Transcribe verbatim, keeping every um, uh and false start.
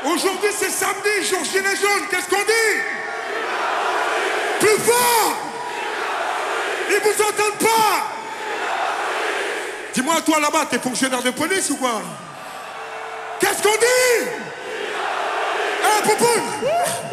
Aujourd'hui, c'est samedi, jour gilet jaune. Qu'est-ce qu'on dit? Plus fort! Ils vous entendent pas! Dis-moi, toi là-bas, t'es fonctionnaire de police ou quoi? Qu'est-ce qu'on dit? Eh, Poupoune!